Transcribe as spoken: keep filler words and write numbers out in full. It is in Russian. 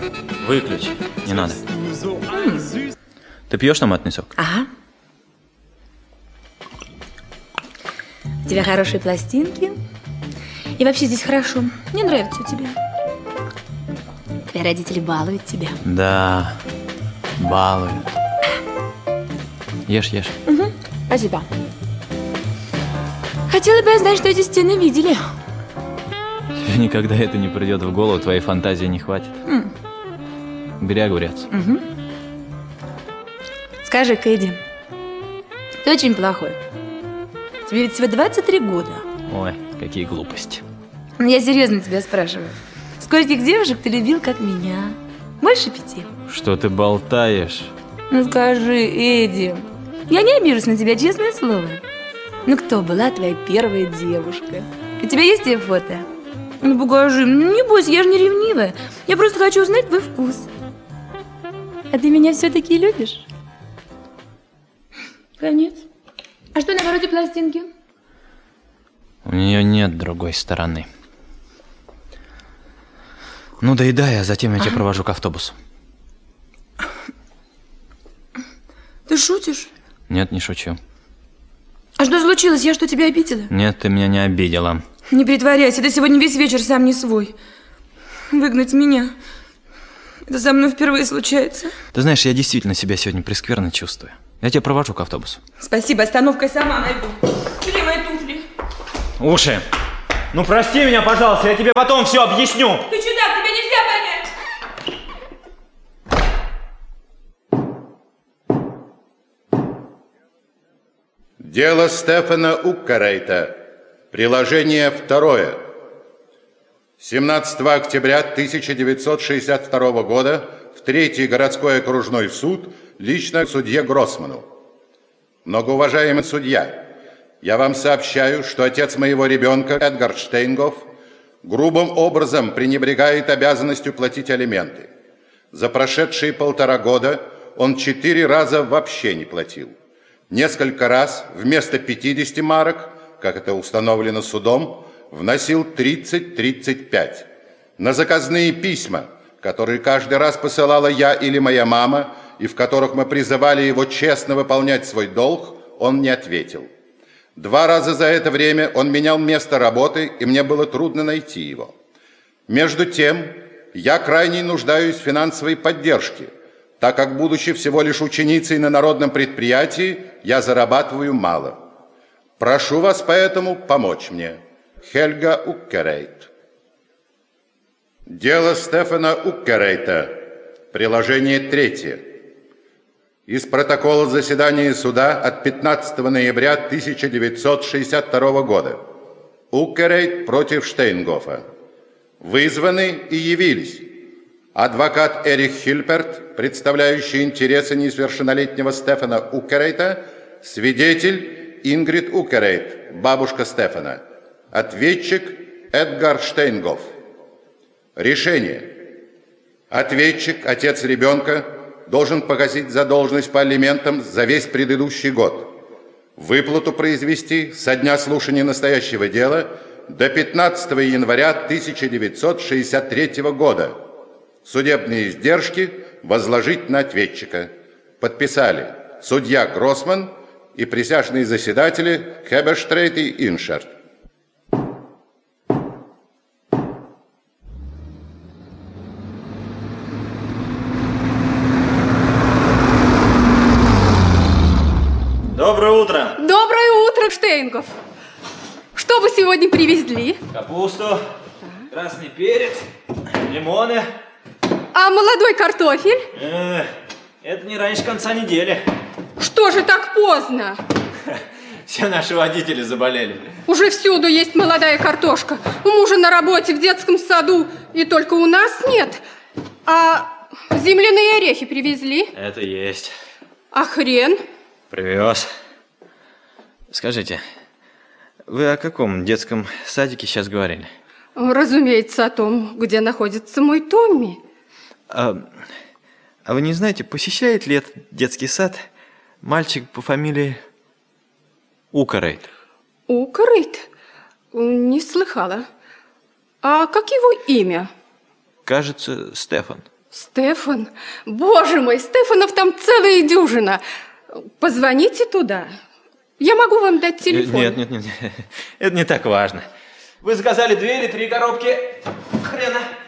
Выключи, не надо. М. Ты пьешь томатный сок? Ага. У тебя хорошие пластинки. И вообще здесь хорошо. Мне нравится у тебя. Твои родители балуют тебя. Да, балуют. Ешь, ешь. Угу. Спасибо. Хотела бы я знать, что эти стены видели. Тебе никогда это не придет в голову, твоей фантазии не хватит. М. Бери огурец. Угу. Скажи, Кэдди, ты очень плохой. Тебе ведь всего двадцать три года. Ой, какие глупости. Я серьезно тебя спрашиваю. Скольких девушек ты любил, как меня? Больше пяти? Что ты болтаешь? Ну скажи, Эдди. Я не обижусь на тебя, честное слово. Ну кто была твоя первая девушка? У тебя есть ее фото? Ну покажи, ну не бойся, я же не ревнивая. Я просто хочу узнать твой вкус. А ты меня все-таки любишь? Конец. А что на вороте пластинки? У нее нет другой стороны. Ну доедай, а затем я тебя провожу к автобусу. Ты шутишь? Нет, не шучу. А что случилось? Я что, тебя обидела? Нет, ты меня не обидела. Не притворяйся, ты сегодня весь вечер сам не свой. Выгнать меня. Это со мной впервые случается. Ты знаешь, я действительно себя сегодня прескверно чувствую. Я тебя провожу к автобусу. Спасибо, остановкой сама найду. Где мои туфли? Уши! Ну прости меня, пожалуйста, я тебе потом все объясню. Ты чудак, тебя нельзя понять. Дело Стефана Уккерейта. Приложение второе. семнадцатого октября тысяча девятьсот шестьдесят второго года в Третий городской окружной суд лично судье Гроссману. Многоуважаемый судья, я вам сообщаю, что отец моего ребенка, Эдгар Штейнгоф, грубым образом пренебрегает обязанностью платить алименты. За прошедшие полтора года он четыре раза вообще не платил. Несколько раз вместо пятидесяти марок, как это установлено судом, вносил тридцать-тридцать пять. На заказные письма, которые каждый раз посылала я или моя мама, и в которых мы призывали его честно выполнять свой долг, он не ответил. Два раза за это время он менял место работы, и мне было трудно найти его. Между тем, я крайне нуждаюсь в финансовой поддержке, так как, будучи всего лишь ученицей на народном предприятии, я зарабатываю мало. Прошу вас поэтому помочь мне. Хельга Уккерейт. Дело Стефана Уккерейта. Приложение третье. Из протокола заседания суда от пятнадцатого ноября тысяча девятьсот шестьдесят второго года. Уккерейт против Штейнгофа. Вызваны и явились адвокат Эрих Хильперт, представляющий интересы несовершеннолетнего Стефана Уккерейта, свидетель Ингрид Уккерейт, бабушка Стефана, ответчик Эдгар Штейнгоф. Решение. Ответчик, отец ребенка, должен погасить задолженность по алиментам за весь предыдущий год. Выплату произвести со дня слушания настоящего дела до пятнадцатого января тысяча девятьсот шестьдесят третьего года. Судебные издержки возложить на ответчика. Подписали судья Гроссман и присяжные заседатели Хеберштрейт и Иншерт. Доброе утро! Доброе утро, Штейнгоф! Что вы сегодня привезли? Капусту, красный перец, лимоны. А молодой картофель? Э, это не раньше конца недели. Что же так поздно? Все наши водители заболели. Уже всюду есть молодая картошка. У мужа на работе, в детском саду. И только у нас нет. А земляные орехи привезли? Это есть. А хрен? Привез. Скажите, вы о каком детском садике сейчас говорили? Разумеется, о том, где находится мой Томми. А, а вы не знаете, посещает ли этот детский сад мальчик по фамилии Уккерейт? Уккерейт? Не слыхала. А как его имя? Кажется, Стефан. Стефан? Боже мой, Стефанов там целая дюжина. Позвоните туда. Я могу вам дать телефон. Нет, нет, нет, нет. Это не так важно. Вы заказали две или три коробки хрена?